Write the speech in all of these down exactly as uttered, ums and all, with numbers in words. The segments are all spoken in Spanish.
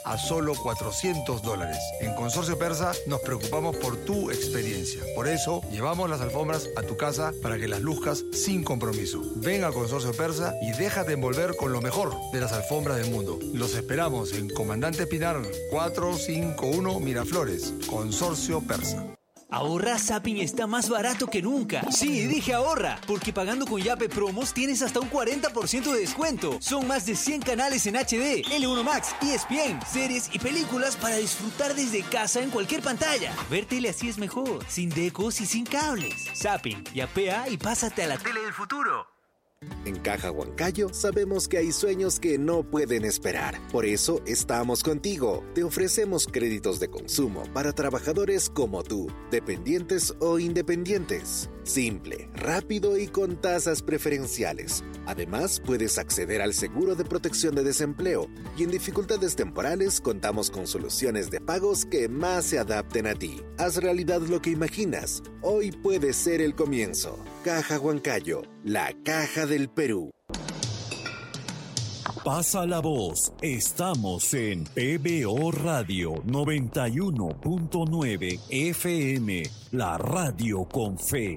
a solo cuatrocientos dólares. En Consorcio Persa nos preocupamos por tu experiencia. Por eso, llevamos las alfombras a tu casa para que las luzcas sin compromiso. Ven a Consorcio Persa y déjate envolver con lo mejor de las alfombras del mundo. Los esperamos en Comandante Pinar cuatrocientos cincuenta y uno Miraflores. Consorcio Persa. Ahorra Zapping está más barato que nunca. Sí, dije ahorra, porque pagando con Yape Promos tienes hasta un cuarenta por ciento de descuento. Son más de cien canales en H D, L uno Max, E S P N, series y películas para disfrutar desde casa en cualquier pantalla. Ver tele así es mejor, sin decos y sin cables. Zapping, yapea y pásate a la tele del futuro. En Caja Huancayo sabemos que hay sueños que no pueden esperar. Por eso estamos contigo. Te ofrecemos créditos de consumo para trabajadores como tú, dependientes o independientes. Simple, rápido y con tasas preferenciales. Además, puedes acceder al seguro de protección de desempleo y en dificultades temporales contamos con soluciones de pagos que más se adapten a ti. Haz realidad lo que imaginas. Hoy puede ser el comienzo. Caja Huancayo, la caja del Perú. Pasa la voz. Estamos en P B O Radio noventa y uno punto nueve F M, la radio con fe.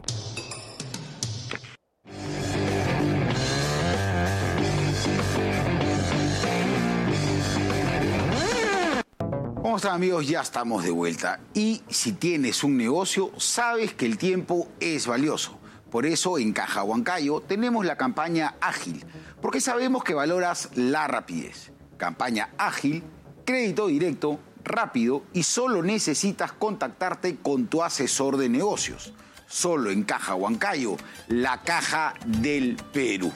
¿Cómo están, amigos? Ya estamos de vuelta. Y si tienes un negocio, sabes que el tiempo es valioso. Por eso en Caja Huancayo tenemos la campaña Ágil, porque sabemos que valoras la rapidez. Campaña Ágil, crédito directo, rápido y solo necesitas contactarte con tu asesor de negocios. Solo en Caja Huancayo, la caja del Perú.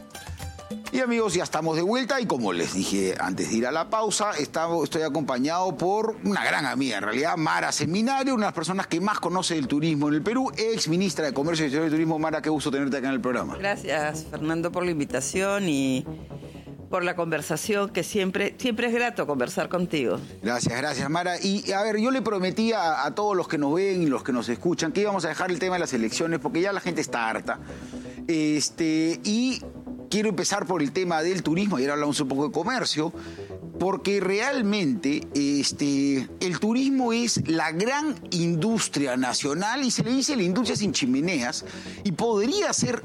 Y amigos, ya estamos de vuelta y como les dije antes de ir a la pausa, estamos, estoy acompañado por una gran amiga, en realidad, Mara Seminario, una de las personas que más conoce el turismo en el Perú, ex ministra de Comercio y de Turismo. Mara, qué gusto tenerte acá en el programa. Gracias, Fernando, por la invitación y por la conversación, que siempre, siempre es grato conversar contigo. Gracias, gracias, Mara. Y a ver, yo le prometí a, a todos los que nos ven y los que nos escuchan que íbamos a dejar el tema de las elecciones porque ya la gente está harta. Este, y quiero empezar por el tema del turismo, ayer hablamos un poco de comercio, porque realmente este, el turismo es la gran industria nacional y se le dice la industria sin chimeneas y podría ser,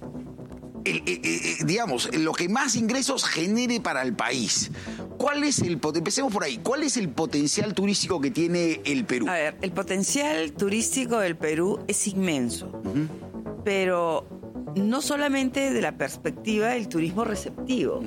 el, el, el, digamos, lo que más ingresos genere para el país. ¿Cuál es el, empecemos por ahí, cuál es el potencial turístico que tiene el Perú? A ver, el potencial turístico del Perú es inmenso, uh-huh. pero no solamente de la perspectiva del turismo receptivo.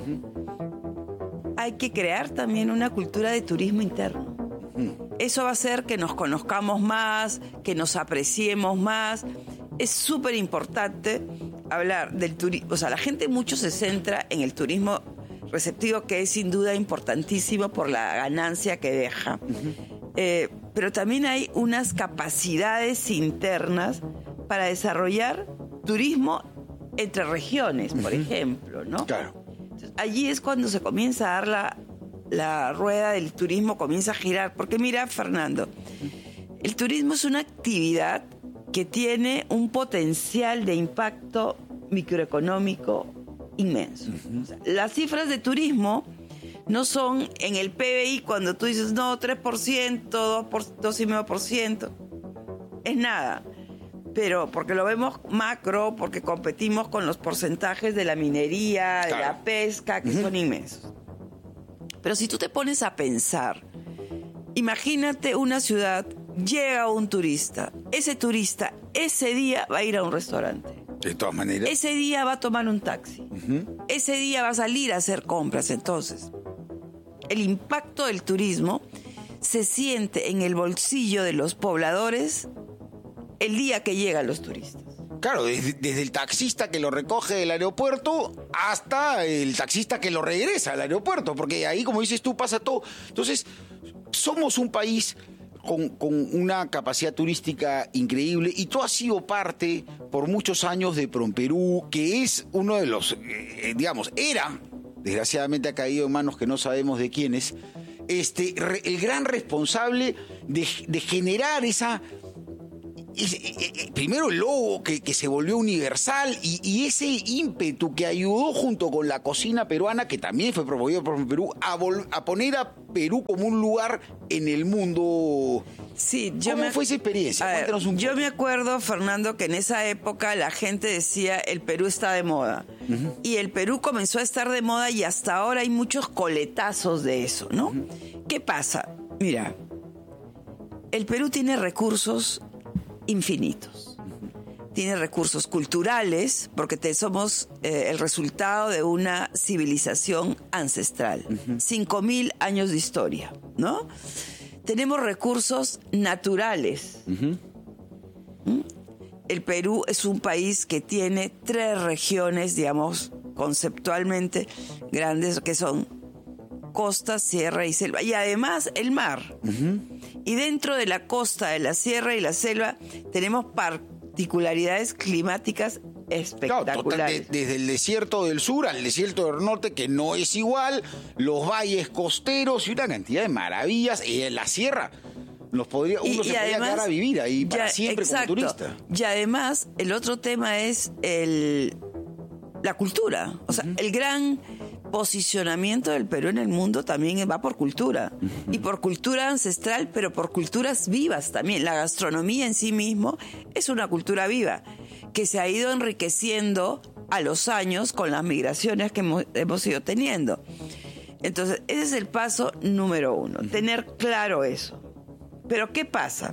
Uh-huh. Hay que crear también una cultura de turismo interno. Uh-huh. Eso va a hacer que nos conozcamos más, que nos apreciemos más. Es súper importante hablar del turismo. O sea, la gente mucho se centra en el turismo receptivo, que es sin duda importantísimo por la ganancia que deja. Uh-huh. Eh, pero también hay unas capacidades internas para desarrollar turismo entre regiones, por uh-huh. ejemplo, ¿no? Claro. Entonces, allí es cuando se comienza a dar la, la rueda del turismo, comienza a girar. Porque mira, Fernando, uh-huh. el turismo es una actividad que tiene un potencial de impacto microeconómico inmenso. Uh-huh. O sea, las cifras de turismo no son en el P B I cuando tú dices, no, tres por ciento, dos por ciento, dos coma cinco por ciento. Es nada. Pero porque lo vemos macro, porque competimos con los porcentajes de la minería, de claro. la pesca, que uh-huh. son inmensos. Pero si tú te pones a pensar, imagínate una ciudad, llega un turista, ese turista ese día va a ir a un restaurante. De todas maneras. Ese día va a tomar un taxi. Uh-huh. Ese día va a salir a hacer compras. Entonces, el impacto del turismo se siente en el bolsillo de los pobladores el día que llegan los turistas. Claro, desde, desde el taxista que lo recoge del aeropuerto hasta el taxista que lo regresa al aeropuerto, porque ahí, como dices tú, pasa todo. Entonces, somos un país con, con una capacidad turística increíble y tú has sido parte por muchos años de PROMPERÚ, que es uno de los, eh, digamos, era, desgraciadamente ha caído en manos que no sabemos de quiénes, este, re, el gran responsable de, de generar esa es, eh, eh, primero el logo que, que se volvió universal y, y ese ímpetu que ayudó junto con la cocina peruana, que también fue promovido por Perú, a, vol- a poner a Perú como un lugar en el mundo. Sí, yo ¿Cómo me, fue esa experiencia? a ver, Cuéntanos un yo poco. me acuerdo, Fernando, que en esa época la gente decía el Perú está de moda. Uh-huh. Y el Perú comenzó a estar de moda y hasta ahora hay muchos coletazos de eso, ¿no? Uh-huh. ¿Qué pasa? Mira, el Perú tiene recursos infinitos. Uh-huh. Tiene recursos culturales, porque te, somos eh, el resultado de una civilización ancestral. Uh-huh. Cinco mil años de historia, ¿no? Tenemos recursos naturales. Uh-huh. ¿Mm? El Perú es un país que tiene tres regiones, digamos, conceptualmente grandes, que son costa, sierra y selva. Y además el mar. Uh-huh. Y dentro de la costa, de la sierra y la selva, tenemos particularidades climáticas espectaculares. Claro, de, desde el desierto del sur al desierto del norte, que no es igual, los valles costeros y una cantidad de maravillas. Y en la sierra nos podría, uno y, se y podría además, quedar a vivir ahí para ya, siempre exacto. como turista. Y además, el otro tema es el, la cultura. O sea, uh-huh. el gran posicionamiento del Perú en el mundo también va por cultura. Uh-huh. Y por cultura ancestral, pero por culturas vivas también. La gastronomía en sí mismo es una cultura viva que se ha ido enriqueciendo a los años con las migraciones que hemos, hemos ido teniendo. Entonces, ese es el paso número uno, uh-huh. tener claro eso. Pero ¿qué pasa?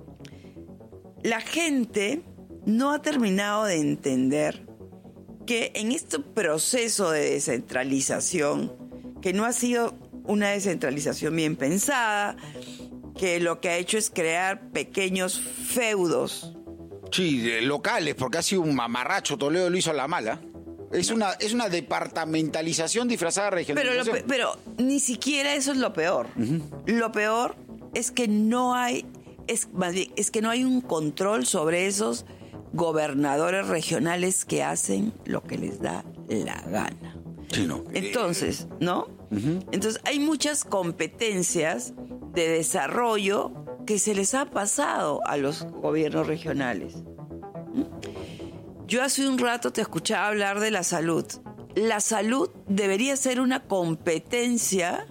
La gente no ha terminado de entender que en este proceso de descentralización, que no ha sido una descentralización bien pensada, que lo que ha hecho es crear pequeños feudos. Sí, locales, porque ha sido un mamarracho, Toledo lo hizo a la mala. Es, no. una, es una departamentalización disfrazada de regionalización. Pero, pero ni siquiera eso es lo peor. Uh-huh. Lo peor es que no hay, es, más bien, es que no hay un control sobre esos gobernadores regionales que hacen lo que les da la gana. Sí, no. Entonces, ¿no? Uh-huh. Entonces hay muchas competencias de desarrollo que se les ha pasado a los gobiernos regionales. Yo hace un rato te escuchaba hablar de la salud. La salud debería ser una competencia,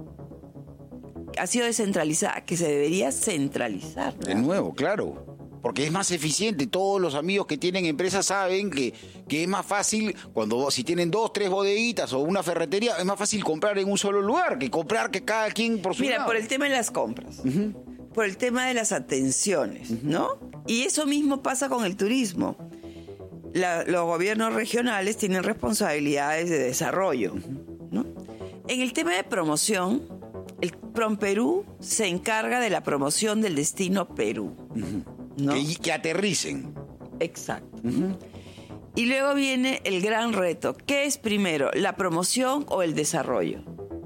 ha sido descentralizada, que se debería centralizar, ¿no? De nuevo, claro. Porque es más eficiente. Todos los amigos que tienen empresas saben que, que es más fácil, cuando si tienen dos, tres bodeguitas o una ferretería, es más fácil comprar en un solo lugar que comprar que cada quien por su Mira, lado. por el tema de las compras, uh-huh. por el tema de las atenciones, uh-huh. ¿no? Y eso mismo pasa con el turismo. La, los gobiernos regionales tienen responsabilidades de desarrollo, uh-huh. ¿no? En el tema de promoción, el PROMPERÚ se encarga de la promoción del destino Perú. Uh-huh. ¿No? Que, que aterricen. Exacto. Uh-huh. Y luego viene el gran reto. ¿Qué es primero, la promoción o el desarrollo?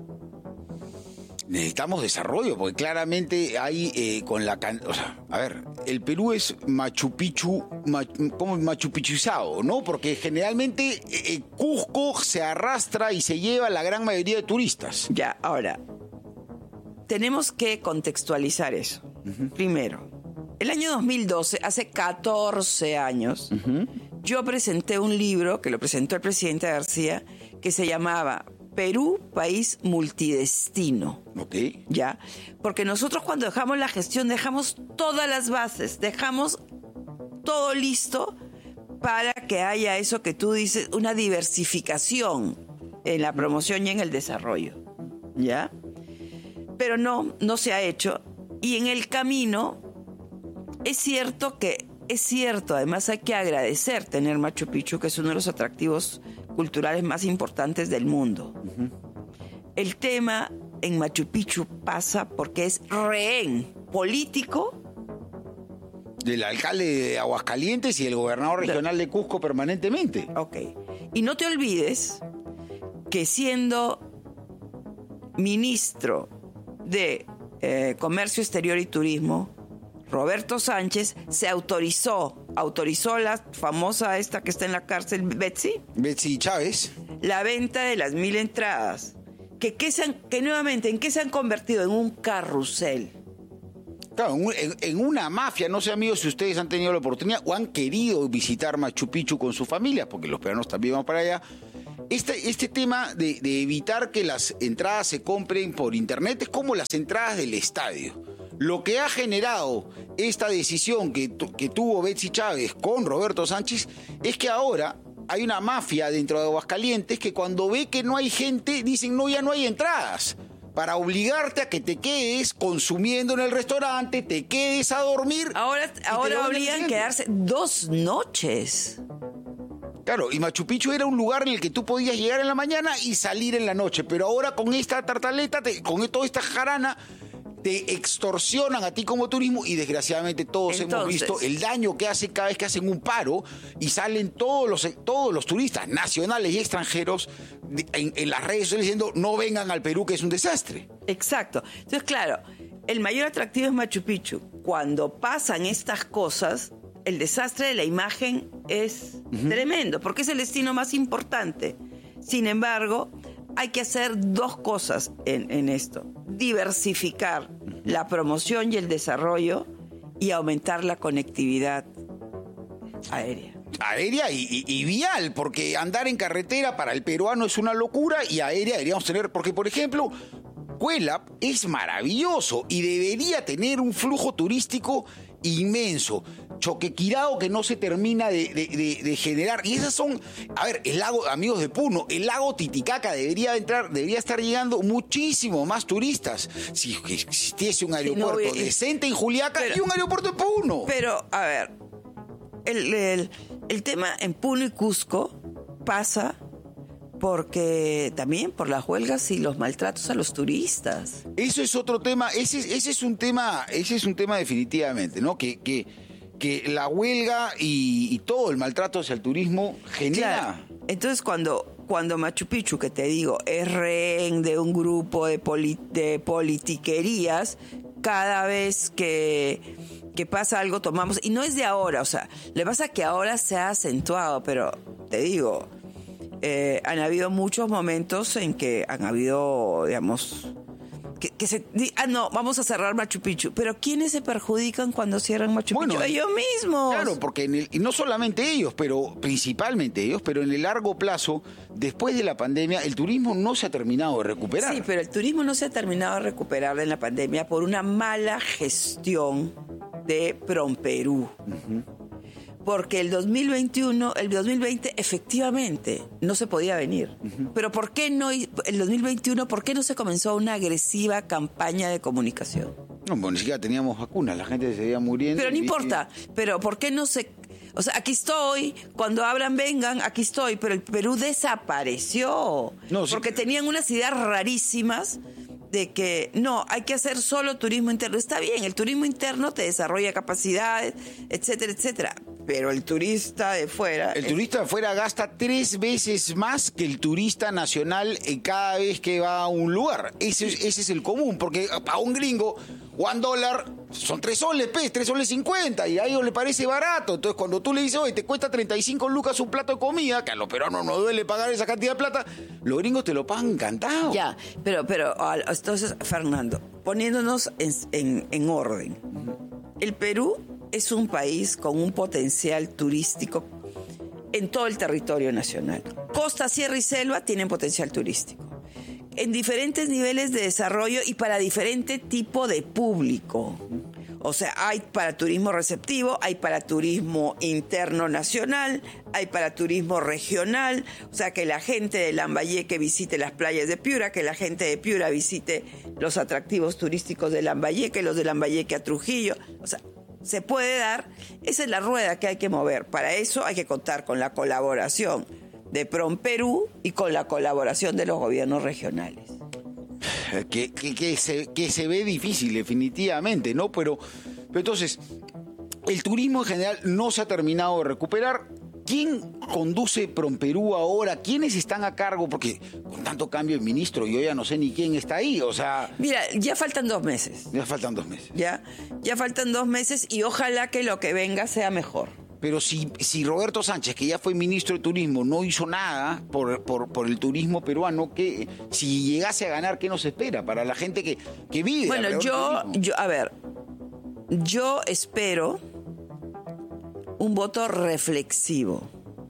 Necesitamos desarrollo, porque claramente hay eh, con la... Can... O sea, a ver, el Perú es Machu Picchu, Machu, como Machu Picchuzado, ¿no? Porque generalmente eh, Cusco se arrastra y se lleva la gran mayoría de turistas. Ya, ahora, tenemos que contextualizar eso. Uh-huh. Primero, el año dos mil doce, hace catorce años, uh-huh. yo presenté un libro, que lo presentó el presidente García, que se llamaba Perú, país multidestino. Ok. ¿Ya? Porque nosotros cuando dejamos la gestión, dejamos todas las bases, dejamos todo listo para que haya eso que tú dices, una diversificación en la promoción y en el desarrollo. ¿Ya? Pero no, no se ha hecho. Y en el camino... Es cierto que, es cierto, además hay que agradecer tener Machu Picchu, que es uno de los atractivos culturales más importantes del mundo. Uh-huh. El tema en Machu Picchu pasa porque es rehén político del alcalde de Aguascalientes y el gobernador regional de Cusco permanentemente. Ok. Y no te olvides que siendo ministro de eh, Comercio Exterior y Turismo, Roberto Sánchez se autorizó, autorizó la famosa esta que está en la cárcel, Betsy. Betsy Chávez. La venta de las mil entradas. Que, que, se han, que nuevamente, ¿en qué se han convertido? En un carrusel. Claro, en, en una mafia, no sé amigos si ustedes han tenido la oportunidad o han querido visitar Machu Picchu con sus familias, porque los peruanos también van para allá. Este, este tema de, de evitar que las entradas se compren por internet es como las entradas del estadio. Lo que ha generado esta decisión que, que tuvo Betsy Chávez con Roberto Sánchez es que ahora hay una mafia dentro de Aguascalientes que cuando ve que no hay gente dicen no, ya no hay entradas. Para obligarte a que te quedes consumiendo en el restaurante, te quedes a dormir. Ahora, ahora obligan a quedarse dos noches. Claro, y Machu Picchu era un lugar en el que tú podías llegar en la mañana y salir en la noche, pero ahora con esta tartaleta, te, con toda esta jarana, te extorsionan a ti como turismo y desgraciadamente todos Entonces, hemos visto el daño que hace cada vez que hacen un paro y salen todos los, todos los turistas nacionales y extranjeros en, en las redes sociales diciendo no vengan al Perú que es un desastre. Exacto. Entonces, claro, el mayor atractivo es Machu Picchu. Cuando pasan estas cosas, el desastre de la imagen es uh-huh. tremendo, porque es el destino más importante. Sin embargo, hay que hacer dos cosas en, en esto. Diversificar uh-huh. la promoción y el desarrollo y aumentar la conectividad aérea. Aérea y, y, y vial, porque andar en carretera para el peruano es una locura y aérea deberíamos tener, porque por ejemplo, Cuelap es maravilloso y debería tener un flujo turístico inmenso. Choquequirao que no se termina de, de, de, de generar. Y esas son, a ver, el lago, amigos de Puno, el lago Titicaca debería entrar, debería estar llegando muchísimo más turistas. Si existiese un aeropuerto sí, no, decente en Juliaca pero, y un aeropuerto en Puno. Pero, a ver, el, el, el tema en Puno y Cusco pasa porque también por las huelgas y los maltratos a los turistas. Eso es otro tema, ese, ese es un tema, ese es un tema definitivamente, ¿no? Que, que, que la huelga y, y todo el maltrato hacia el turismo genera. Claro. Entonces cuando, cuando Machu Picchu, que te digo, es rehén de un grupo de, poli, de politiquerías, cada vez que, que pasa algo tomamos, y no es de ahora, o sea, le pasa que ahora se ha acentuado, pero te digo, Eh, han habido muchos momentos en que han habido, digamos, que, que se... Ah, no, vamos a cerrar Machu Picchu. Pero ¿quiénes se perjudican cuando cierran Machu bueno, Picchu? Ellos mismos. Claro, porque en el, y no solamente ellos, pero principalmente ellos, pero en el largo plazo, después de la pandemia, el turismo no se ha terminado de recuperar. Sí, pero el turismo no se ha terminado de recuperar en la pandemia por una mala gestión de PROMPERÚ. Uh-huh. Porque el dos mil veintiuno, el dos mil veinte, efectivamente, no se podía venir. Uh-huh. Pero ¿por qué no, el dos mil veintiuno, por qué no se comenzó una agresiva campaña de comunicación? No, bueno, ni siquiera teníamos vacunas, la gente se seguía muriendo. Pero no y, importa, y... pero ¿por qué no se...? O sea, aquí estoy, cuando hablan, vengan, aquí estoy, pero el Perú desapareció. No, sí. Porque tenían unas ideas rarísimas de que no, hay que hacer solo turismo interno. Está bien, el turismo interno te desarrolla capacidades, etcétera, etcétera. Pero el turista de fuera... El es... turista de fuera gasta tres veces más que el turista nacional en cada vez que va a un lugar. Ese, ese es el común, porque a un gringo, one dólar, son tres soles, pez, tres soles cincuenta, y a ellos les parece barato. Entonces, cuando tú le dices, oye, te cuesta treinta y cinco lucas un plato de comida, que a los peruanos no duele pagar esa cantidad de plata, los gringos te lo pagan encantado. Ya, pero, pero entonces, Fernando, poniéndonos en, en, en orden, el Perú es un país con un potencial turístico en todo el territorio nacional. Costa, sierra y selva tienen potencial turístico. En diferentes niveles de desarrollo y para diferente tipo de público. O sea, hay para turismo receptivo, hay para turismo interno nacional, hay para turismo regional. O sea, que la gente de Lambayeque visite las playas de Piura, que la gente de Piura visite los atractivos turísticos de Lambayeque, los de Lambayeque a Trujillo. O sea, se puede dar, esa es la rueda que hay que mover. Para eso hay que contar con la colaboración de PROMPERÚ y con la colaboración de los gobiernos regionales. Que, que, que, se, que se ve difícil, definitivamente, ¿no? Pero, pero entonces, el turismo en general no se ha terminado de recuperar. ¿Quién conduce PROMPERÚ ahora? ¿Quiénes están a cargo? Porque con tanto cambio de ministro, yo ya no sé ni quién está ahí, o sea... Mira, ya faltan dos meses. Ya faltan dos meses. Ya, ya faltan dos meses y ojalá que lo que venga sea mejor. Pero si, si Roberto Sánchez, que ya fue ministro de Turismo, no hizo nada por, por, por el turismo peruano, ¿qué, si llegase a ganar, qué nos espera para la gente que, que vive? Bueno, yo, yo, a ver, Yo espero un voto reflexivo.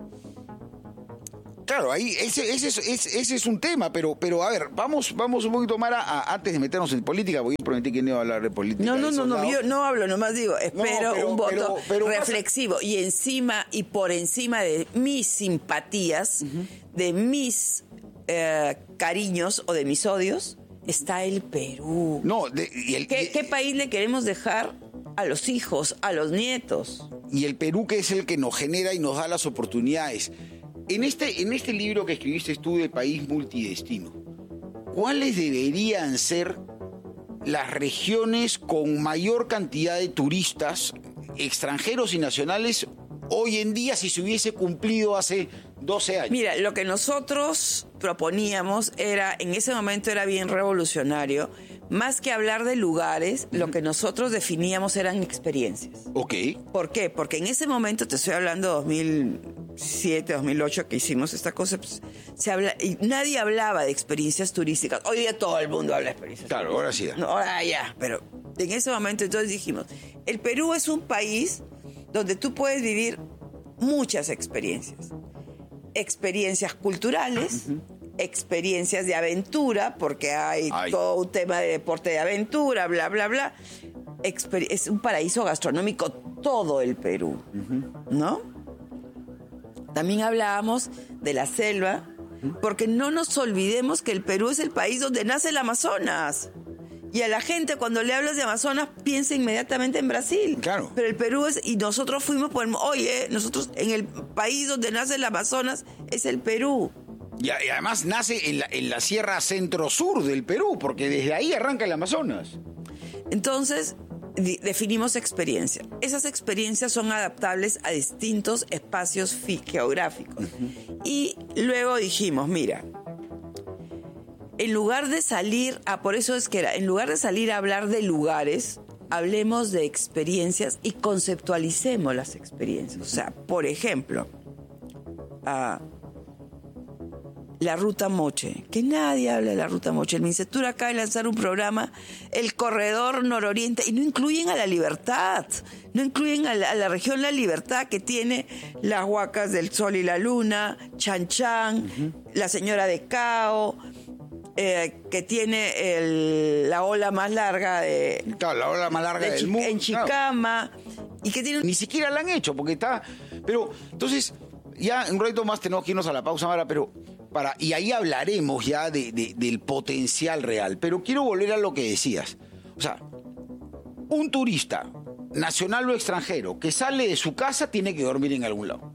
Claro, ahí ese, ese, ese, ese es un tema, pero, pero a ver, vamos, vamos un poquito más a, a, antes de meternos en política, porque yo prometí que no iba a hablar de política. No, no, no, no, lados. yo no hablo, nomás digo, espero no, pero, un voto pero, pero reflexivo pasa... y encima y por encima de mis simpatías, uh-huh. de mis eh, cariños o de mis odios, está el Perú. No, de, y el, ¿Qué, y, ¿Qué país le queremos dejar a los hijos, a los nietos? Y el Perú, que es el que nos genera y nos da las oportunidades. En este, en este libro que escribiste tú de País Multidestino, ¿cuáles deberían ser las regiones con mayor cantidad de turistas extranjeros y nacionales hoy en día si se hubiese cumplido hace doce años? Mira, lo que nosotros proponíamos era, en ese momento era bien revolucionario, más que hablar de lugares, uh-huh. lo que nosotros definíamos eran experiencias. Ok. ¿Por qué? Porque en ese momento, te estoy hablando de dos mil siete, dos mil ocho que hicimos esta cosa, pues, se habla, y nadie hablaba de experiencias turísticas. Hoy día todo el mundo habla de experiencias Claro, turísticas. ahora sí. No, ahora ya, pero en ese momento entonces dijimos, el Perú es un país donde tú puedes vivir muchas experiencias. Experiencias culturales, uh-huh. experiencias de aventura, porque hay Ay. todo un tema de deporte de aventura, bla, bla, bla. Exper- es un paraíso gastronómico todo el Perú, uh-huh. ¿no? También hablábamos de la selva, uh-huh. porque no nos olvidemos que el Perú es el país donde nace el Amazonas. Y a la gente cuando le hablas de Amazonas piensa inmediatamente en Brasil. Claro. Pero el Perú es, y nosotros fuimos por, oye, nosotros en el país donde nace el Amazonas es el Perú. Y, y además nace en la, en la sierra centro-sur del Perú, porque desde ahí arranca el Amazonas. Entonces, di- definimos experiencia. Esas experiencias son adaptables a distintos espacios fi- geográficos. Uh-huh. Y luego dijimos, mira, en lugar de salir, ah, por eso es que era, en lugar de salir a hablar de lugares, hablemos de experiencias y conceptualicemos las experiencias. O sea, por ejemplo, uh, la Ruta Moche, que nadie habla de la Ruta Moche. El Mincetur acaba de lanzar un programa, el Corredor Nororiente, y no incluyen a La Libertad, no incluyen a la, a la región La Libertad, que tiene las Huacas del Sol y la Luna, Chan Chan, uh-huh. la Señora de Cao, Eh, que tiene el, la ola más larga de... Claro, la ola más larga de del Chi- mundo. En Chicama. Claro. Y que tiene... Ni siquiera la han hecho, porque está... Pero, entonces, ya un ratito más tenemos que irnos a la pausa, Mara, pero... para Y ahí hablaremos ya de, de, del potencial real. Pero quiero volver a lo que decías. O sea, un turista, nacional o extranjero, que sale de su casa, tiene que dormir en algún lado.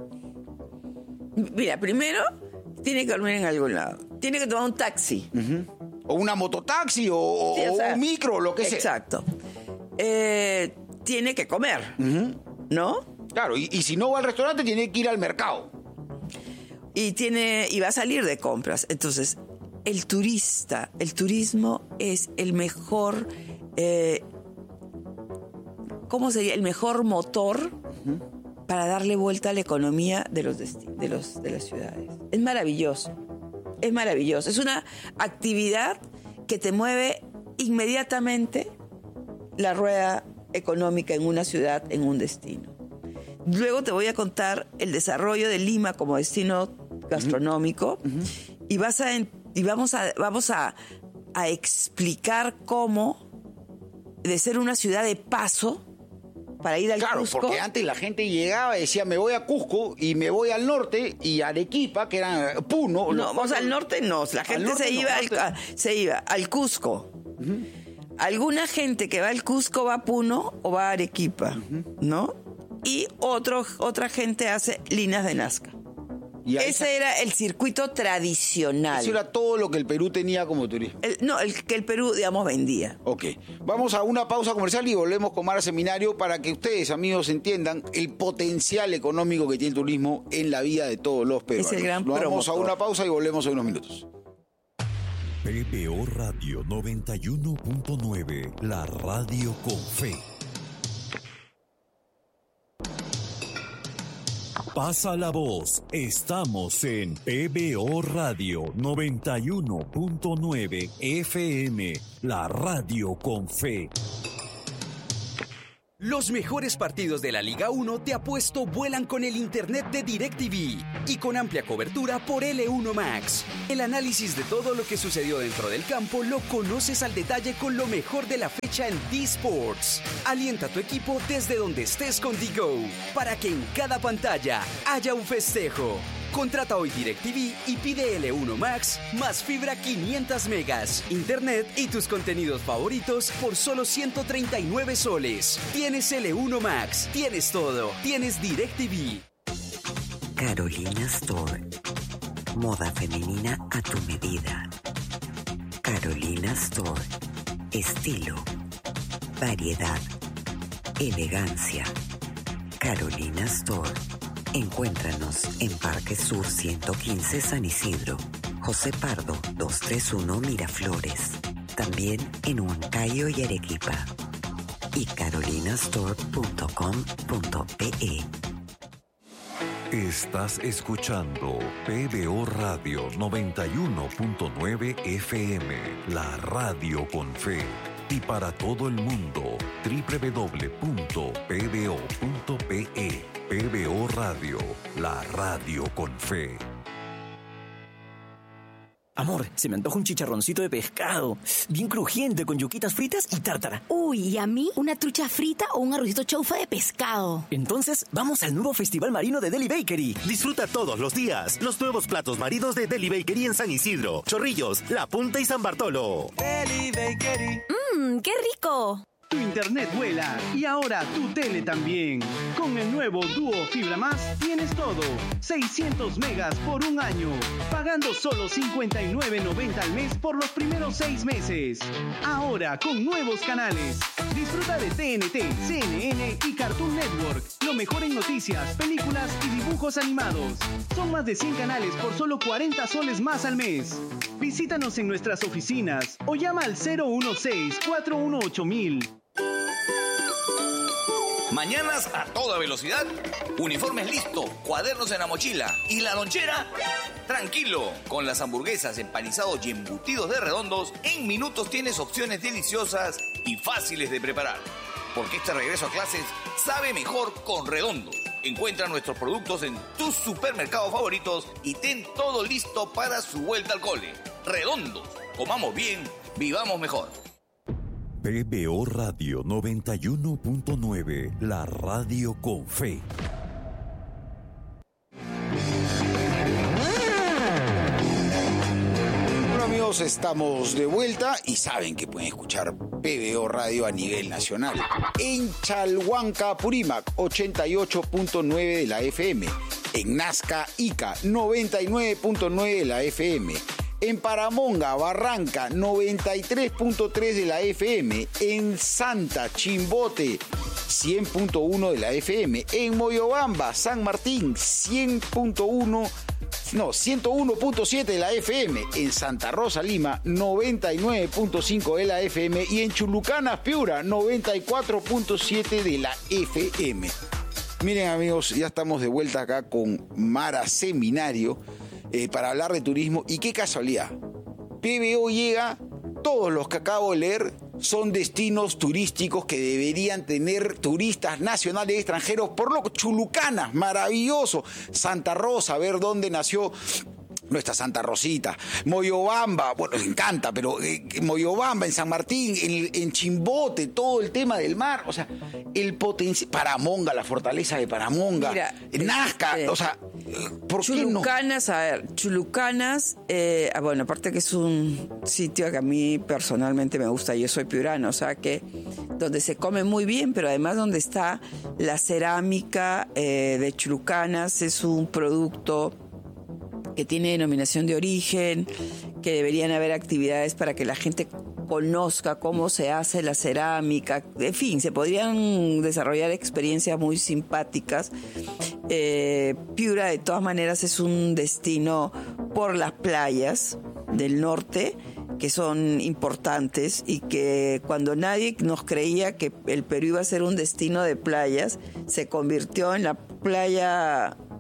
Mira, primero, tiene que dormir en algún lado. Tiene que tomar un taxi. Uh-huh. O una mototaxi, o, Sí, o o sea, un micro, lo que sea. Exacto. Eh, tiene que comer, Uh-huh. ¿no? Claro, y, y si no va al restaurante, tiene que ir al mercado. Y tiene y va a salir de compras. Entonces, el turista, el turismo es el mejor, eh, ¿cómo sería? El mejor motor uh-huh. para darle vuelta a la economía de los, desti- de los de las ciudades. Es maravilloso, es maravilloso. Es una actividad que te mueve inmediatamente la rueda económica en una ciudad, en un destino. Luego te voy a contar el desarrollo de Lima como destino gastronómico uh-huh. y vas a y vamos a vamos a, a explicar cómo de ser una ciudad de paso para ir al claro, Cusco. Porque antes la gente llegaba y decía me voy a Cusco y me voy al norte y a Arequipa, que era Puno. No, vamos al norte no, la gente se no, iba norte. al, a, se iba al Cusco. Uh-huh. Alguna gente que va al Cusco va a Puno o va a Arequipa, uh-huh. ¿no? Y otro, otra gente hace líneas de Nazca. Y Ese esa, era el circuito tradicional. Eso era todo lo que el Perú tenía como turismo. El, no, el que el Perú, digamos, vendía. Ok. Vamos a una pausa comercial y volvemos con Mara Seminario para que ustedes, amigos, entiendan el potencial económico que tiene el turismo en la vida de todos los peruanos. Es el gran Vamos promotor. a una pausa y volvemos en unos minutos. P B O Radio noventa y uno punto nueve, la radio con fe. Pasa la voz, estamos en P B O Radio noventa y uno punto nueve F M, la radio con fe. Los mejores partidos de la Liga uno de Apuesto vuelan con el internet de DirecTV y con amplia cobertura por L uno Max. El análisis de todo lo que sucedió dentro del campo lo conoces al detalle con lo mejor de la fecha en D-Sports. Alienta a tu equipo desde donde estés con D-Go para que en cada pantalla haya un festejo. Contrata hoy DirecTV y pide L uno Max más fibra quinientos megas, internet y tus contenidos favoritos por solo ciento treinta y nueve soles. Tienes L uno Max, tienes todo, tienes DirecTV. Carolina Store. Moda femenina a tu medida. Carolina Store. Estilo, variedad, elegancia. Carolina Store. Encuéntranos en Parque Sur ciento quince San Isidro, José Pardo doscientos treinta y uno Miraflores, también en Huancayo y Arequipa, y carolinastore punto com punto pe. Estás escuchando P B O Radio noventa y uno punto nueve F M, la radio con fe. Y para todo el mundo, doble u doble u doble u punto p b o punto p e. P B O Radio, la radio con fe. Amor, se me antoja un chicharroncito de pescado, bien crujiente, con yuquitas fritas y tártara. Uy, ¿y a mí? ¿Una trucha frita o un arrocito chaufa de pescado? Entonces, vamos al nuevo Festival Marino de Deli Bakery. Disfruta todos los días los nuevos platos marinos de Deli Bakery en San Isidro, Chorrillos, La Punta y San Bartolo. Deli Bakery. ¡Mmm, qué rico! Tu internet vuela y ahora tu tele también. Con el nuevo Duo Fibra Más tienes todo. seiscientos megas por un año. Pagando solo cincuenta y nueve noventa al mes por los primeros seis meses. Ahora con nuevos canales. Disfruta de T N T, C N N y Cartoon Network. Lo mejor en noticias, películas y dibujos animados. Son más de cien canales por solo cuarenta soles más al mes. Visítanos en nuestras oficinas o llama al cero uno seis, cuatro uno ocho mil. Mañanas a toda velocidad, uniformes listo, cuadernos en la mochila y la lonchera. Tranquilo, con las hamburguesas, empanizados y embutidos de Redondos, en minutos tienes opciones deliciosas y fáciles de preparar. Porque este regreso a clases sabe mejor con Redondos. Encuentra nuestros productos en tus supermercados favoritos y ten todo listo para su vuelta al cole. Redondos, comamos bien, vivamos mejor. P B O Radio noventa y uno punto nueve, la radio con fe. Bueno, amigos, estamos de vuelta y saben que pueden escuchar P B O Radio a nivel nacional. En Chalhuanca, Apurímac, ochenta y ocho punto nueve de la F M. En Nazca, Ica, noventa y nueve punto nueve de la F M. En Paramonga, Barranca, noventa y tres punto tres de la F M. En Santa, Chimbote, cien punto uno de la F M. En Moyobamba, San Martín, cien punto uno, no, ciento uno punto siete de la F M. En Santa Rosa, Lima, noventa y nueve punto cinco de la F M. Y en Chulucanas, Piura, noventa y cuatro punto siete de la F M. Miren, amigos, ya estamos de vuelta acá con Mara Seminario. Eh, para hablar de turismo, y qué casualidad, P B O llega, todos los que acabo de leer son destinos turísticos que deberían tener turistas nacionales y extranjeros, por lo Chulucanas, maravilloso, Santa Rosa, a ver dónde nació nuestra Santa Rosita, Moyobamba, bueno, me encanta, pero eh, Moyobamba, en San Martín, en, en Chimbote, todo el tema del mar, o sea, el potencial, Paramonga, la fortaleza de Paramonga, Mira, Nazca, eh, o sea, ¿por Chulucanas, qué no? a ver, Chulucanas, eh, bueno, aparte que es un sitio que a mí personalmente me gusta, yo soy piurana, o sea que donde se come muy bien, pero además donde está la cerámica eh, de Chulucanas, es un producto que tiene denominación de origen, que deberían haber actividades para que la gente conozca cómo se hace la cerámica, en fin, se podrían desarrollar experiencias muy simpáticas. Eh, Piura de todas maneras es un destino por las playas del norte, que son importantes y que cuando nadie nos creía que el Perú iba a ser un destino de playas, se convirtió en la playa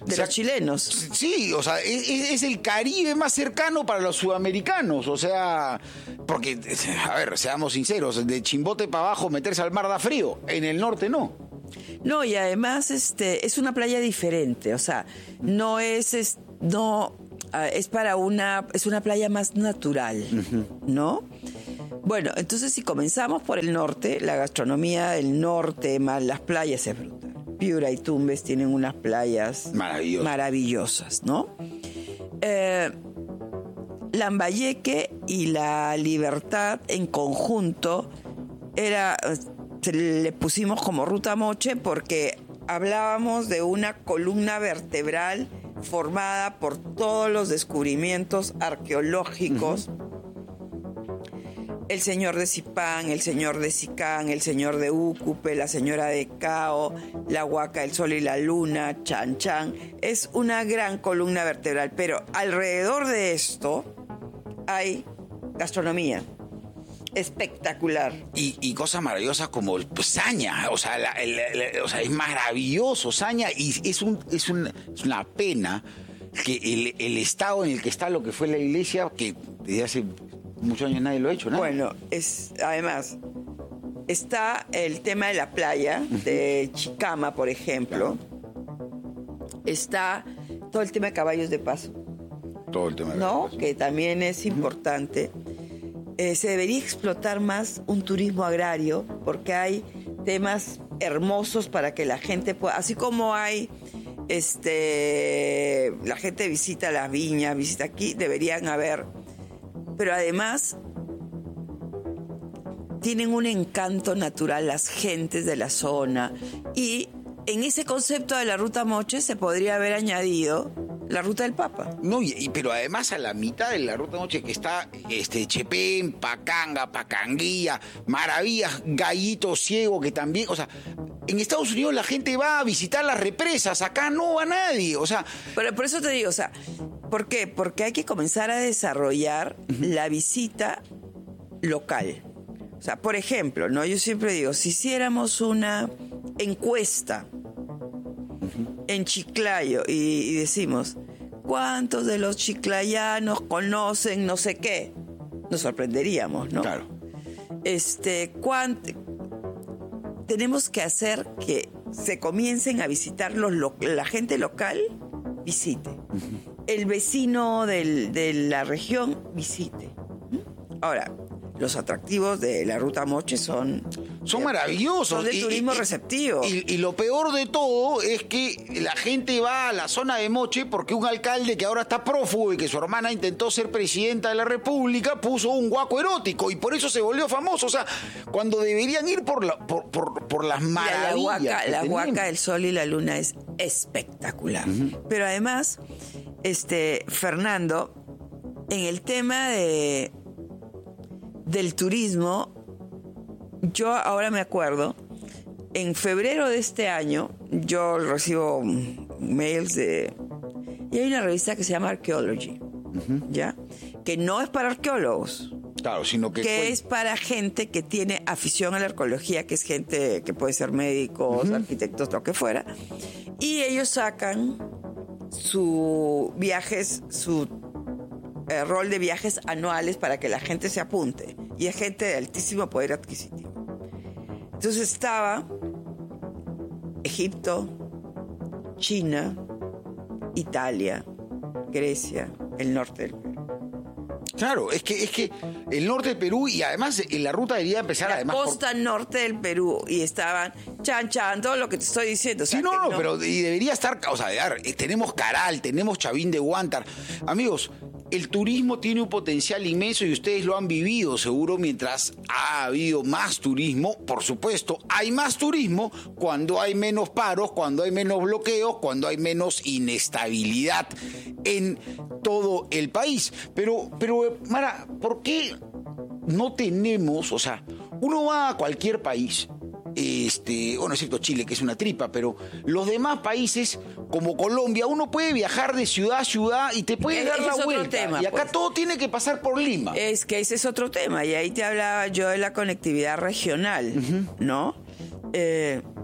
de o sea, los chilenos. Sí, o sea, es, es el Caribe más cercano para los sudamericanos, o sea, porque, a ver, seamos sinceros, de Chimbote para abajo meterse al mar da frío, en el norte no. No, y además este es una playa diferente, o sea, no es, es no es para una es una playa más natural, uh-huh. ¿no? Bueno, entonces si comenzamos por el norte, la gastronomía del norte más las playas es brutal. Piura y Tumbes tienen unas playas maravillosas, maravillosas, ¿no? Eh, Lambayeque y La Libertad en conjunto era le pusimos como Ruta Moche porque hablábamos de una columna vertebral formada por todos los descubrimientos arqueológicos. Uh-huh. El señor de Zipán, el señor de Sicán, el señor de Úcupe, la señora de Cao, la Huaca, el Sol y la Luna, Chan Chan. Es una gran columna vertebral, pero alrededor de esto hay gastronomía espectacular. Y, y cosas maravillosas como pues, Saña, o sea, la, el, el, o sea, es maravilloso Saña y es, un, es, un, es una pena que el, el estado en el que está lo que fue la iglesia, que desde hace muchos años nadie lo ha hecho, ¿no? Bueno, es además está el tema de la playa, uh-huh. de Chicama, por ejemplo. Está todo el tema de caballos de paso. Todo el tema de ¿no? Que también es importante. Eh, se debería explotar más un turismo agrario porque hay temas hermosos para que la gente pueda, así como hay este la gente visita las viñas, visita aquí, deberían haber, pero además tienen un encanto natural las gentes de la zona y en ese concepto de la Ruta Moche se podría haber añadido la Ruta del Papa. No, y, y, pero además a la mitad de la Ruta Moche que está este, Chepén, Pacanga, Pacanguilla, Maravillas, Gallito Ciego, que también, o sea, en Estados Unidos la gente va a visitar las represas, acá no va nadie, o sea... Pero por eso te digo, o sea, ¿por qué? Porque hay que comenzar a desarrollar uh-huh. la visita local. O sea, por ejemplo, ¿no? Yo siempre digo, si hiciéramos una encuesta en Chiclayo y, y decimos ¿cuántos de los chiclayanos conocen no sé qué? Nos sorprenderíamos, ¿no? Claro. Este, ¿cuánto? Tenemos que hacer que se comiencen a visitar los lo, la gente local visite. Uh-huh. El vecino del, de la región visite. Ahora, los atractivos de la Ruta Moche son... Son maravillosos. Son de y, turismo y, receptivo. Y, y lo peor de todo es que la gente va a la zona de Moche porque un alcalde que ahora está prófugo y que su hermana intentó ser presidenta de la República puso un guaco erótico y por eso se volvió famoso. O sea, cuando deberían ir por, la, por, por, por las maravillas. La, la, la Huaca, el Sol y la Luna es espectacular. Uh-huh. Pero además, este, Fernando, en el tema de... del turismo, yo ahora me acuerdo, en febrero de este año, yo recibo mails de... Y hay una revista que se llama Archaeology, uh-huh. ¿ya? Que no es para arqueólogos. Claro, sino que... Que fue... es para gente que tiene afición a la arqueología, que es gente que puede ser médicos, uh-huh. arquitectos, lo que fuera. Y ellos sacan su viajes, su... Eh, rol de viajes anuales para que la gente se apunte y es gente de altísimo poder adquisitivo. Entonces estaba Egipto, China, Italia, Grecia, el norte del Perú. Claro, es que es que el norte del Perú y además en la ruta debería empezar la además costa por... norte del Perú y estaban chan chan todo lo que te estoy diciendo. O sea, sí, no, no, no, pero y debería estar, o sea, ver, tenemos Caral, tenemos Chavín de Huántar, amigos. El turismo tiene un potencial inmenso y ustedes lo han vivido seguro mientras ha habido más turismo. Por supuesto, hay más turismo cuando hay menos paros, cuando hay menos bloqueos, cuando hay menos inestabilidad en todo el país. Pero, pero Mara, ¿por qué no tenemos, o sea, uno va a cualquier país, este, bueno, excepto Chile, que es una tripa, pero los demás países, como Colombia, uno puede viajar de ciudad a ciudad y te puede dar la vuelta. Tema, y acá pues, todo tiene que pasar por Lima. Es que ese es otro tema, y ahí te hablaba yo de la conectividad regional, uh-huh. ¿no? Eh,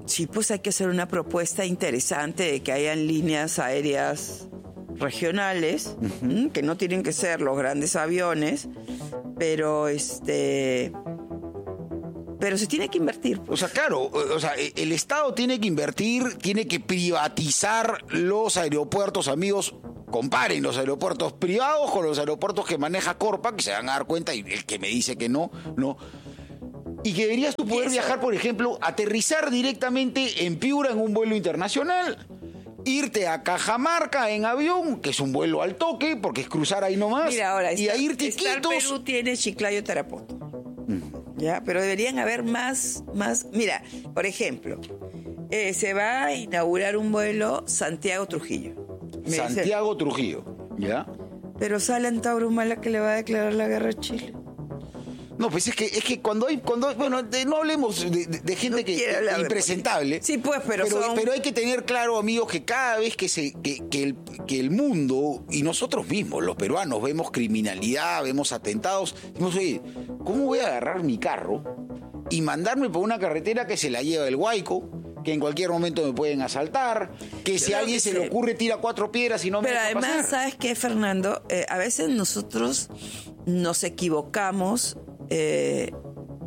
Sí, pues hay que hacer una propuesta interesante de que hayan líneas aéreas regionales, uh-huh. que no tienen que ser los grandes aviones, pero este... Pero se tiene que invertir. Pues. O sea, claro, o sea, el Estado tiene que invertir, tiene que privatizar los aeropuertos, amigos. Comparen los aeropuertos privados con los aeropuertos que maneja Corpa, que se van a dar cuenta, y el que me dice que no, no. Y que deberías tú poder viajar, por ejemplo, aterrizar directamente en Piura en un vuelo internacional, irte a Cajamarca en avión, que es un vuelo al toque, porque es cruzar ahí nomás. Mira, ahora, y a irte Star Quitos. Perú tiene Chiclayo Tarapoto. Ya, pero deberían haber más, más. Mira, por ejemplo, eh, se va a inaugurar un vuelo Santiago-Trujillo. Me Santiago-Trujillo, ¿ya? Pero sale Antauro Humala que le va a declarar la guerra a Chile. No, pues es que es que cuando hay, cuando hay, bueno, de, no hablemos de, de, de gente no que es impresentable. Sí, pues, pero pero, son... pero hay que tener claro, amigos, que cada vez que se que, que, el, que el mundo y nosotros mismos, los peruanos, vemos criminalidad, vemos atentados, decimos, oye, ¿cómo voy a agarrar mi carro y mandarme por una carretera que se la lleva el Guayco? Que en cualquier momento me pueden asaltar, que si a alguien se le ocurre tira cuatro piedras y no me Pero deja además, pasar. ¿sabes qué, Fernando? Eh, a veces nosotros nos equivocamos eh,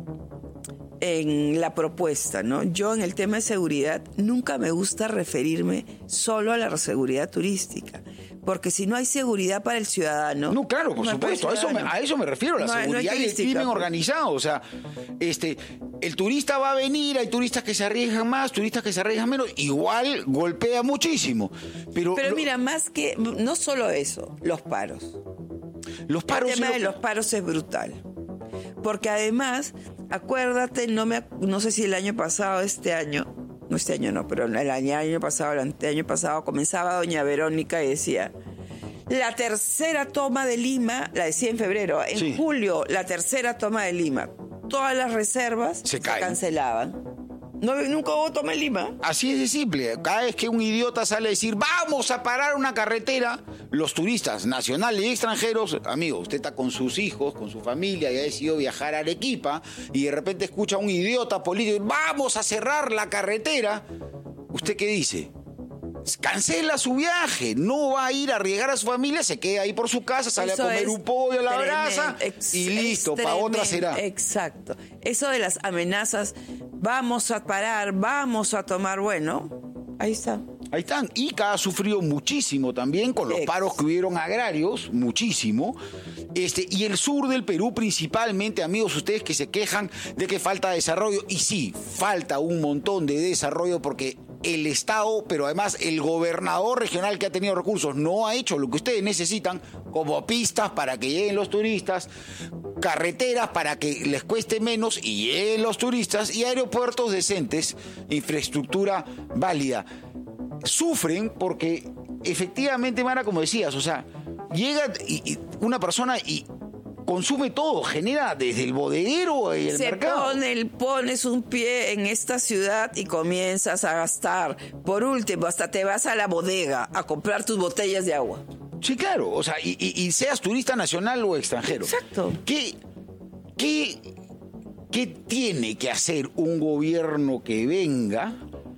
en la propuesta, ¿no? Yo en el tema de seguridad nunca me gusta referirme solo a la seguridad turística. Porque si no hay seguridad para el ciudadano... No, claro, por no supuesto, a eso, me, a eso me refiero, la no, seguridad no y el crimen organizado. O sea, este, el turista va a venir, hay turistas que se arriesgan más, turistas que se arriesgan menos, igual golpea muchísimo. Pero, Pero lo, mira, más que, no solo eso, los paros. Los paros... El tema lo... de los paros es brutal. Porque además, acuérdate, no, me, no sé si el año pasado, este año... No este año no, pero el año, el año pasado, el año pasado comenzaba doña Verónica y decía, la tercera toma de Lima, la decía en febrero, en sí. julio, la tercera toma de Lima, todas las reservas se, se cancelaban. No, nunca hubo toma en Lima. Así es de simple. Cada vez que un idiota sale a decir, vamos a parar una carretera, los turistas nacionales y extranjeros, amigo, usted está con sus hijos, con su familia, y ha decidido viajar a Arequipa, y de repente escucha a un idiota político, vamos a cerrar la carretera. ¿Usted qué dice? Cancela su viaje, no va a ir a arriesgar a su familia, se queda ahí por su casa, sale Eso a comer un pollo a la brasa ex, y listo, para otra será. Exacto. Eso de las amenazas, vamos a parar, vamos a tomar, bueno, ahí está. Ahí están. Ica ha sufrido muchísimo también con los paros que hubieron agrarios, muchísimo. Este, y el sur del Perú principalmente, amigos, ustedes que se quejan de que falta desarrollo. Y sí, falta un montón de desarrollo porque el Estado, pero además el gobernador regional que ha tenido recursos no ha hecho lo que ustedes necesitan, como pistas para que lleguen los turistas, carreteras para que les cueste menos y lleguen los turistas, y aeropuertos decentes, infraestructura válida. Sufren porque efectivamente, Mara, como decías, o sea, llega y, y una persona y consume todo, genera desde el bodeguero y el Se mercado. Pone el, pones un pie en esta ciudad y comienzas a gastar. Por último, hasta te vas a la bodega a comprar tus botellas de agua. Sí, claro, o sea, y, y, y seas turista nacional o extranjero. Exacto. ¿Qué, qué, qué tiene que hacer un gobierno que venga,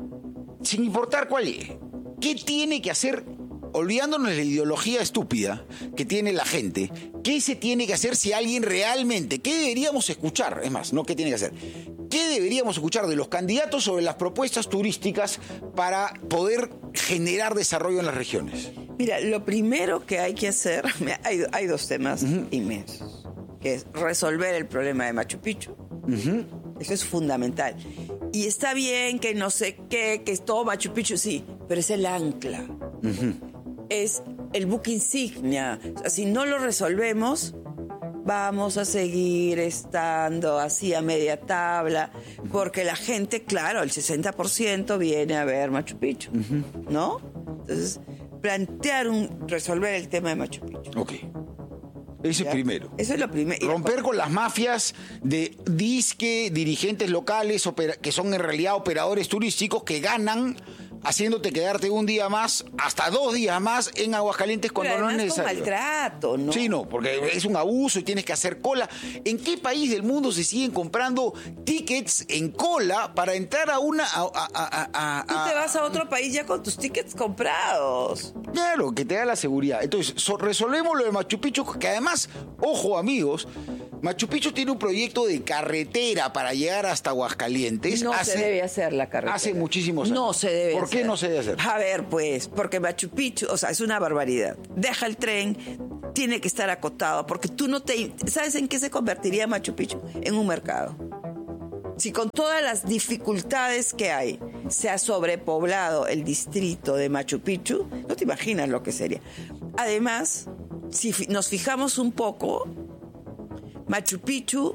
sin importar cuál es? ¿Qué tiene que hacer, olvidándonos de la ideología estúpida que tiene la gente? ¿Qué se tiene que hacer si alguien realmente, qué deberíamos escuchar? Es más, no qué tiene que hacer. ¿Qué deberíamos escuchar de los candidatos sobre las propuestas turísticas para poder generar desarrollo en las regiones? Mira, lo primero que hay que hacer, hay, hay dos temas uh-huh. inmensos, que es resolver el problema de Machu Picchu. Uh-huh. Eso es fundamental. Y está bien que no sé qué, que es todo Machu Picchu, sí, pero es el ancla. Uh-huh. Es el buque insignia. O sea, si no lo resolvemos, vamos a seguir estando así a media tabla, porque la gente, claro, el sesenta por ciento viene a ver Machu Picchu, uh-huh. ¿no? Entonces, plantear un, resolver el tema de Machu Picchu. Ok. Ese es primero. Eso es lo primero. Romper con las mafias de disque dirigentes locales opera, que son en realidad operadores turísticos que ganan haciéndote quedarte un día más, hasta dos días más en Aguascalientes cuando Pero no es además con necesario. maltrato, ¿no? Sí, no, porque es un abuso y tienes que hacer cola. ¿En qué país del mundo se siguen comprando tickets en cola para entrar a una... A, a, a, a, Tú te vas a otro país ya con tus tickets comprados. Claro, que te da la seguridad. Entonces, so, resolvemos lo de Machu Picchu, que además, ojo amigos, Machu Picchu tiene un proyecto de carretera para llegar hasta Aguascalientes. No hace, se debe hacer la carretera. Hace muchísimos años. No se debe ¿Por hacer. qué no se debe hacer? A ver, pues, porque Machu Picchu, o sea, es una barbaridad. Deja el tren, tiene que estar acotado, porque tú no te... ¿Sabes en qué se convertiría Machu Picchu? En un mercado. Si con todas las dificultades que hay se ha sobrepoblado el distrito de Machu Picchu, no te imaginas lo que sería. Además, si nos fijamos un poco, Machu Picchu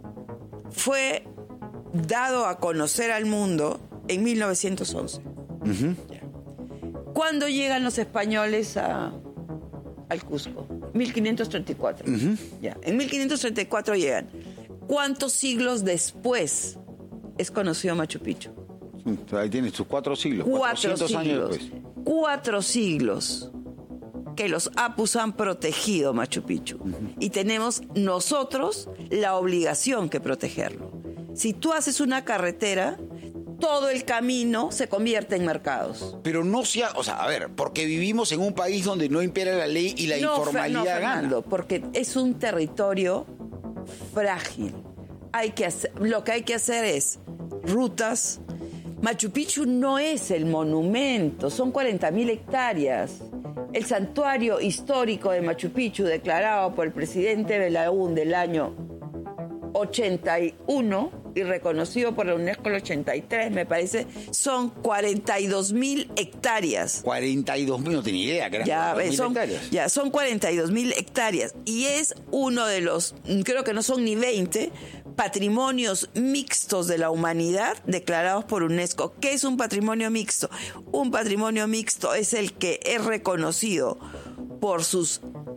fue dado a conocer al mundo en mil novecientos once. Uh-huh. ¿Cuándo llegan los españoles a, al Cusco? mil quinientos treinta y cuatro. Uh-huh. Ya. En mil quinientos treinta y cuatro llegan. ¿Cuántos siglos después es conocido Machu Picchu? Ahí tienes tus cuatro siglos. Cuatro siglos. Años después. Cuatro siglos que los Apus han protegido Machu Picchu. Uh-huh. Y tenemos nosotros la obligación que protegerlo. Si tú haces una carretera, todo el camino se convierte en mercados. Pero no sea, o sea, a ver, porque vivimos en un país donde no impera la ley y la no, informalidad no, Fernando, gana. Porque es un territorio frágil. Hay que hacer, lo que hay que hacer es rutas. Machu Picchu no es el monumento, son cuarenta mil hectáreas. El santuario histórico de Machu Picchu, declarado por el presidente Belaún del año ochenta y uno y reconocido por la UNESCO en el ochenta y tres, me parece, son cuarenta y dos mil hectáreas. cuarenta y dos mil, no tenía idea que eran ya, cuarenta mil son, hectáreas. Ya, son cuarenta y dos mil hectáreas. Y es uno de los, creo que no son ni veinte, patrimonios mixtos de la humanidad declarados por UNESCO. ¿Qué es un patrimonio mixto? Un patrimonio mixto es el que es reconocido por sus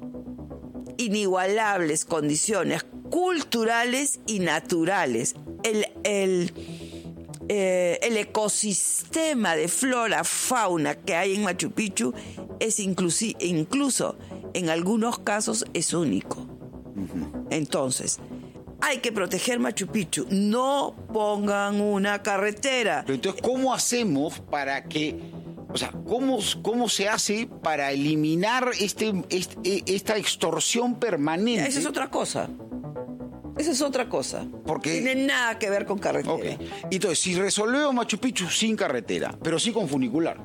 inigualables condiciones culturales y naturales. El, el, eh, el ecosistema de flora, fauna que hay en Machu Picchu es inclusi- incluso en algunos casos es único. Uh-huh. Entonces, hay que proteger Machu Picchu. No pongan una carretera. Pero entonces, ¿cómo hacemos para que... O sea, ¿cómo, cómo se hace para eliminar este, este, esta extorsión permanente? Esa es otra cosa. Esa es otra cosa. Porque tiene nada que ver con carretera. Okay. Entonces, si resolvemos Machu Picchu sin carretera, pero sí con funicular.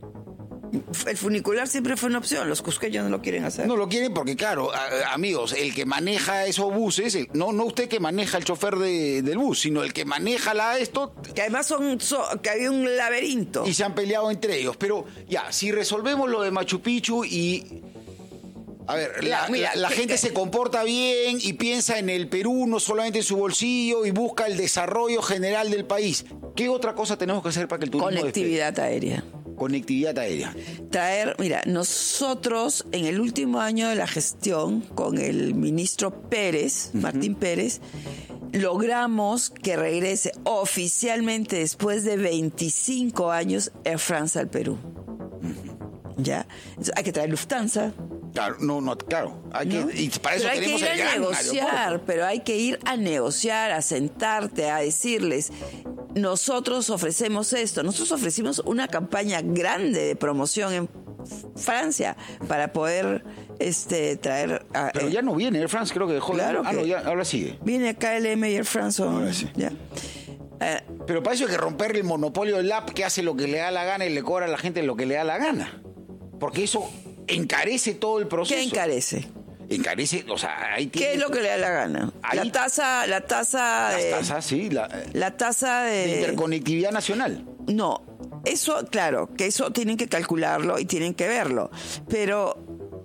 El funicular siempre fue una opción. Los cusqueños no lo quieren hacer. No lo quieren porque, claro, a, amigos, el que maneja esos buses, el, no, no usted que maneja el chofer de, del bus, sino el que maneja la esto. Que además son, son que había un laberinto. Y se han peleado entre ellos. Pero ya, si resolvemos lo de Machu Picchu y... A ver, la, mira, la, la gente que, se comporta bien y piensa en el Perú, no solamente en su bolsillo, y busca el desarrollo general del país. ¿Qué otra cosa tenemos que hacer para que el turismo Conectividad despegue? aérea. Conectividad aérea. Traer, mira, nosotros en el último año de la gestión con el ministro Pérez, uh-huh. Martín Pérez, logramos que regrese oficialmente después de veinticinco años Air France al Perú. Uh-huh. ¿Ya? Entonces, hay que traer Lufthansa. Claro, no, no, claro. Hay ¿No? que, y para eso pero hay tenemos que ir el a gran negociar, aeropuerto. pero hay que ir a negociar, a sentarte, a decirles, nosotros ofrecemos esto. Nosotros ofrecimos una campaña grande de promoción en Francia para poder este traer... A, pero ya no viene Air France, creo que dejó... Claro de... ah, que no, ya, ahora sigue. Viene K L M y Air France. Ahora sí. Ya. Eh, pero para eso hay que romper el monopolio del app que hace lo que le da la gana y le cobra a la gente lo que le da la gana. Porque eso encarece todo el proceso. ¿Qué encarece? Encarece, o sea, ahí tiene... ¿Qué es lo que le da la gana? Ahí... La tasa, la tasa Las de... tasas, sí. La, la tasa de... de interconectividad nacional. No, eso, claro, que eso tienen que calcularlo y tienen que verlo. Pero...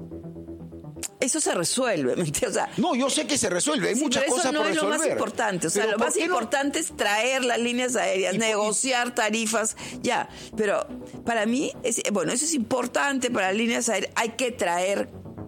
eso se resuelve, ¿me entiendes? O sea, no, yo sé que se resuelve, hay sí, muchas pero cosas eso no por es resolver. lo más importante, o sea, lo más importante no? es traer las líneas aéreas, y, negociar y, tarifas, ya, pero para mí, es, bueno, eso es importante para las líneas aéreas, hay que traer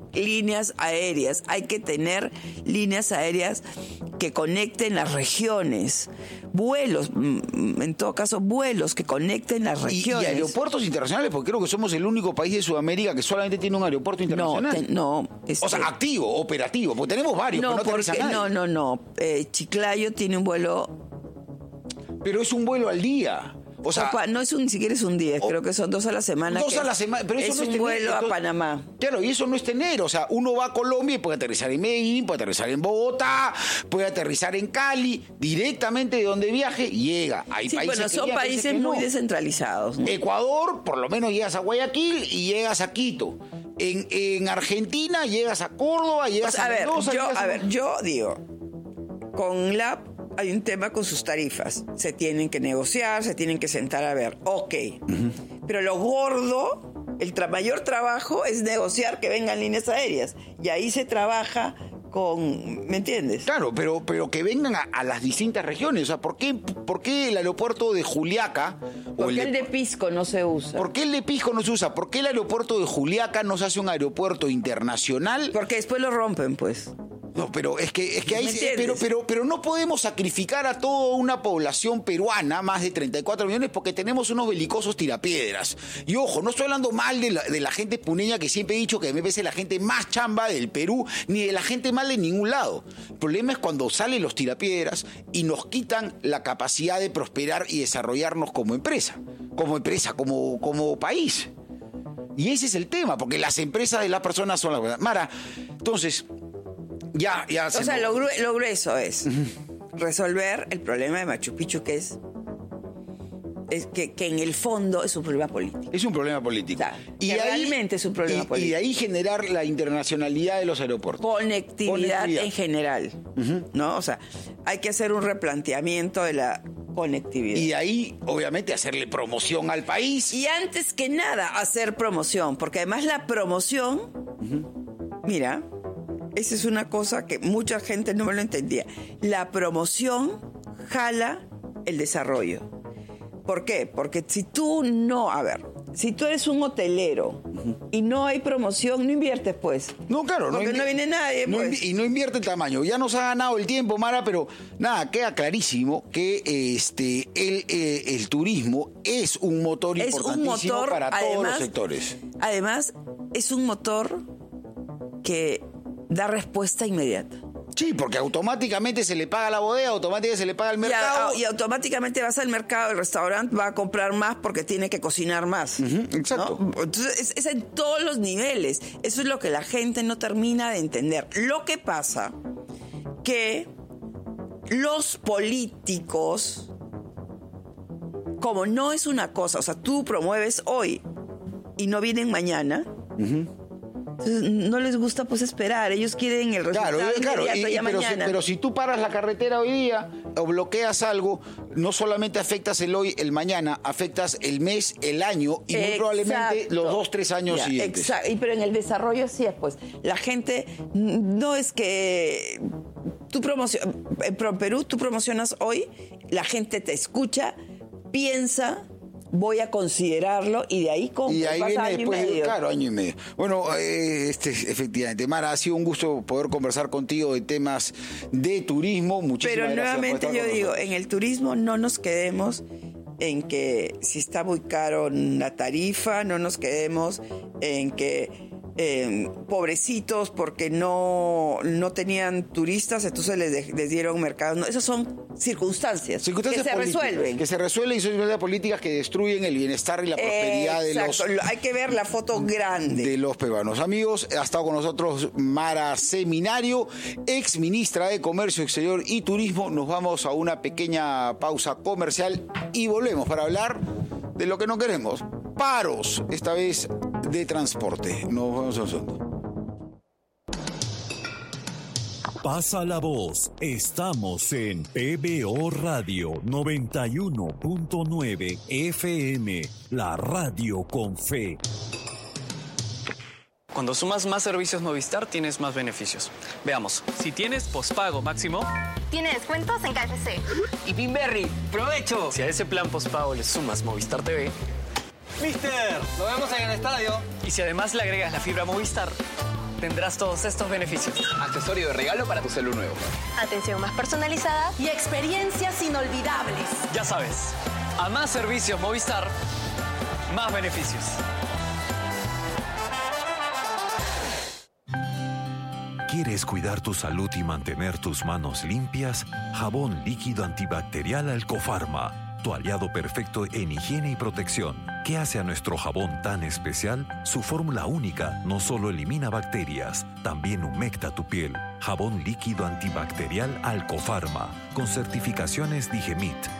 líneas aéreas. Hay que tener líneas aéreas que conecten las regiones. Vuelos, en todo caso, vuelos que conecten las regiones. Y, y aeropuertos internacionales, porque creo que somos el único país de Sudamérica que solamente tiene un aeropuerto internacional. No, te, no este, o sea, activo, operativo, porque tenemos varios, no, pero no porque, nadie. No, no, no. Eh, Chiclayo tiene un vuelo... Pero es un vuelo al día. O sea, Opa, no es un, ni siquiera es un día, creo que son dos a la semana. Dos a la semana, pero eso es no es un tener, vuelo entonces, a Panamá. Claro, y eso no es tener. O sea, uno va a Colombia y puede aterrizar en Medellín, puede aterrizar en Bogotá, puede aterrizar en Cali, directamente de donde viaje, llega. Hay sí, países bueno, que son llegan, países que muy no. descentralizados, ¿no? Ecuador, por lo menos llegas a Guayaquil y llegas a Quito. En, en Argentina llegas a Córdoba, llegas o sea, a Mendoza. A ver, yo, llegas a a... ver, yo digo, con la... hay un tema con sus tarifas. Se tienen que negociar, se tienen que sentar a ver. Ok. Uh-huh. Pero lo gordo, el tra- mayor trabajo es negociar que vengan líneas aéreas. Y ahí se trabaja con... ¿Me entiendes? Claro, pero, pero que vengan a, a las distintas regiones. O sea, ¿por qué, por qué el aeropuerto de Juliaca... ¿Por qué el de, el de Pisco no se usa? ¿Por qué el de Pisco no se usa? ¿Por qué el aeropuerto de Juliaca no se hace un aeropuerto internacional? Porque después lo rompen, pues. No, pero es que, es que ahí se, pero, pero, pero no podemos sacrificar a toda una población peruana, más de treinta y cuatro millones, porque tenemos unos belicosos tirapiedras. Y ojo, no estoy hablando mal de la, de la gente puneña, que siempre he dicho que me parece la gente más chamba del Perú, ni de la gente mal de ningún lado. El problema es cuando salen los tirapiedras y nos quitan la capacidad de prosperar y desarrollarnos como empresa, como empresa, como, como país. Y ese es el tema, porque las empresas de las personas son las verdad. Mara, entonces... Ya, ya. O sea, lo, gru- lo grueso es uh-huh. resolver el problema de Machu Picchu, que es, es que, que en el fondo es un problema político. Es un problema político. O sea, y que ahí, realmente es un problema y, político. Y de ahí generar la internacionalidad de los aeropuertos. Conectividad, Conectividad. en general. Uh-huh. ¿No? O sea, hay que hacer un replanteamiento de la conectividad. Y de ahí, obviamente, hacerle promoción al país. Y antes que nada, hacer promoción, porque además la promoción, uh-huh. mira... Esa es una cosa que mucha gente no me lo entendía. La promoción jala el desarrollo. ¿Por qué? Porque si tú no... A ver, si tú eres un hotelero uh-huh. y no hay promoción, no inviertes, pues. No, claro. Porque no, invi- no viene nadie, no pues. Invi- y no invierte el tamaño. Ya nos ha ganado el tiempo, Mara, pero nada, queda clarísimo que este el, eh, el turismo es un motor es importantísimo un motor, para además, todos los sectores. Además, es un motor que... da respuesta inmediata. Sí, porque automáticamente se le paga la bodega, automáticamente se le paga el mercado. Y, a, y automáticamente vas al mercado, el restaurante va a comprar más porque tiene que cocinar más. Uh-huh, exacto. ¿No? Entonces, es, es en todos los niveles. Eso es lo que la gente no termina de entender. Lo que pasa que los políticos, como no es una cosa, o sea, tú promueves hoy y no vienen mañana, uh-huh. Entonces, no les gusta pues esperar, ellos quieren el resultado claro, inmediato, claro. Y, ya pero, mañana. Si, pero si tú paras la carretera hoy día o bloqueas algo, no solamente afectas el hoy, el mañana, afectas el mes, el año y muy probablemente los dos, tres años ya, siguientes. Exacto. Y pero en el desarrollo sí es, pues, la gente no es que tú promocionas, en Perú tú promocionas hoy, la gente te escucha, piensa, voy a considerarlo y de ahí compro. Y ahí Pasa viene año después, y medio. claro, año y medio. Bueno, eh, este, efectivamente, Mara, ha sido un gusto poder conversar contigo de temas de turismo. Muchísimas Pero gracias nuevamente por estar yo con digo, nosotros. en el turismo no nos quedemos en que si está muy caro la tarifa, no nos quedemos en que eh, pobrecitos porque no, no tenían turistas, entonces les, de, les dieron mercado. No, esas son circunstancias, circunstancias que se políticas, resuelven. Que se resuelven y son circunstancias políticas que destruyen el bienestar y la prosperidad eh, de los... Hay que ver la foto grande. De los peruanos. Amigos, ha estado con nosotros Mara Seminario, ex ministra de Comercio Exterior y Turismo. Nos vamos a una pequeña pausa comercial y volvemos para hablar de lo que no queremos. Paros, esta vez de transporte. Nos vemos al segundo. Pasa la voz. Estamos en P B O Radio noventa y uno punto nueve F M, la radio con fe. Cuando sumas más servicios Movistar, tienes más beneficios. Veamos. Si tienes pospago máximo, tiene descuentos en K F C. Y Pinberry, ¡provecho! Si a ese plan pospago le sumas Movistar T V... ¡Mister! ¡Lo vemos en el estadio! Y si además le agregas la fibra Movistar, tendrás todos estos beneficios. Accesorio de regalo para tu celular nuevo. Atención más personalizada Y experiencias inolvidables. Ya sabes, a más servicios Movistar, más beneficios. ¿Quieres cuidar tu salud y mantener tus manos limpias? Jabón líquido antibacterial Alcofarma, tu aliado perfecto en higiene y protección. ¿Qué hace a nuestro jabón tan especial? Su fórmula única no solo elimina bacterias, también humecta tu piel. Jabón líquido antibacterial Alcofarma, con certificaciones Digemit,